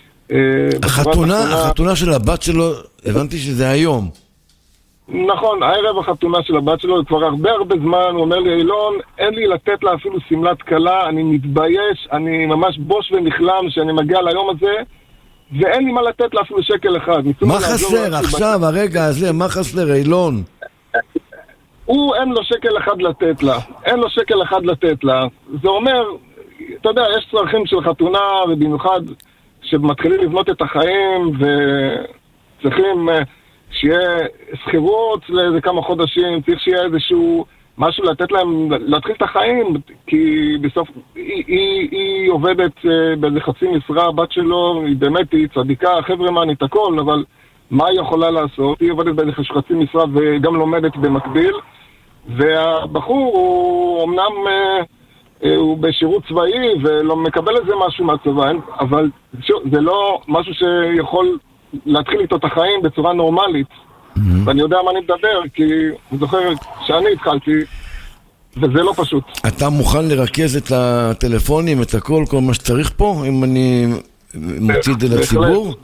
החתונה של הבת שלו, הבנתי שזה היום. נכון, הערב החתונה של הבת שלו, כבר הרבה זמן, הוא אומר לי, אילון, אין לי לתת לה אפילו סמלת קלה, אני מתבייש, אני ממש בוש ונכלם שאני מגיע ליום הזה, ואין לי מה לתת לה אפילו שקל אחד. מה חסר עכשיו, הרגע הזה, מה חסר, אילון? אין לו שקל אחד לתת לה. זה אומר, אתה יודע, יש צרכים של חתונה, ובמיוחד שמתחילים לבנות את החיים, וצריכים... שיהיה סחירות לאיזה כמה חודשים, צריך שיהיה איזשהו משהו לתת להם, להתחיל את החיים, כי בסוף היא עובדת באיזה חצי משרה, הבת שלו, היא באמת, היא צדיקה, חבר'מנית, הכל, אבל מה היא יכולה לעשות? היא עובדת באיזה חצי משרה וגם לומדת במקביל, והבחור הוא אמנם הוא בשירות צבאי ולא מקבל איזה משהו מהצבא, אבל זה לא משהו שיכול להתחיל איתו את החיים בצורה נורמלית. ואני יודע מה אני מדבר, כי אני זוכר שאני התחלתי, וזה לא פשוט. אתה מוכן לרכז את הטלפונים, את הכל, כל מה שצריך פה, אם אני מוציא את זה לציבור?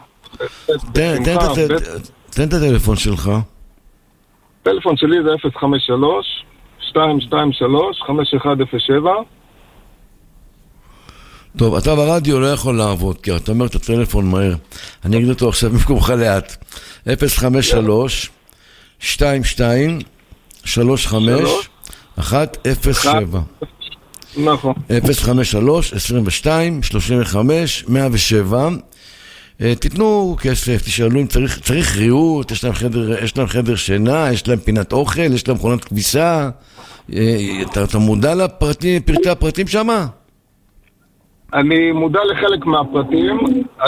תן את הטלפון שלך. הטלפון שלי זה 053-223-5107. טוב, אתה ברדיו לא יכול לעבוד, כי אתה אומר את הטלפון מהר. אני אגיד אותו עכשיו במקומך לאט. 053-22-35-107. נכון. 053-22-35-107. תיתנו כסף, תשאלו אם צריך ריהוט, יש להם חדר שינה, יש להם פינת אוכל, יש להם מכונת כביסה. אתה מודע לפרטי הפרטים שמה? אני מודע לחלק מהפרטים,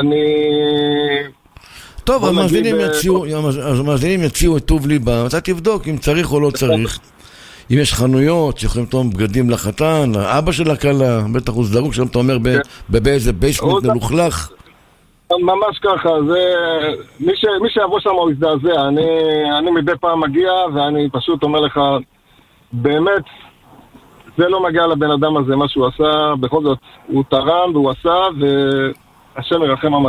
טוב, המאזינים יציעו את טוב ליבה, אתה תבדוק אם צריך או לא צריך. אם יש חנויות שיכולים לתום בגדים לחתן, אבא של הכלה, בטח הוא זרוק שם, אתה אומר באיזה בייסמנט מלוכלך. ממש ככה, מי שיבוא שם הוא יזדעזע, אני מדי פעם מגיע ואני פשוט אומר לך, באמת, זה לא מגיע לבן אדם הזה, מה שהוא עשה, בכל זאת, הוא תרם והוא עשה, והשם ירחם המזל.